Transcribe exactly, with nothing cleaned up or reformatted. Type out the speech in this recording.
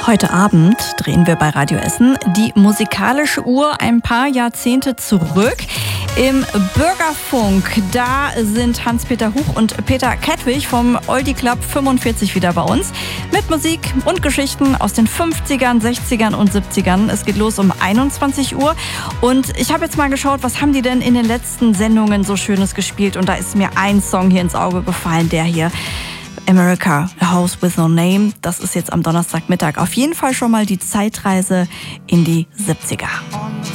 Heute Abend drehen wir bei Radio Essen die musikalische Uhr ein paar Jahrzehnte zurück. Im Bürgerfunk, da sind Hans-Peter Huch und Peter Kettwig vom Oldie Club fünfundvierzig wieder bei uns mit Musik und Geschichten aus den fünfzigern, sechzigern und siebzigern. Es geht los um einundzwanzig Uhr und ich habe jetzt mal geschaut, was haben die denn in den letzten Sendungen so Schönes gespielt, und da ist mir ein Song hier ins Auge gefallen, der hier. America, A House with No Name. Das ist jetzt am Donnerstagmittag auf jeden Fall schon mal die Zeitreise in die siebziger.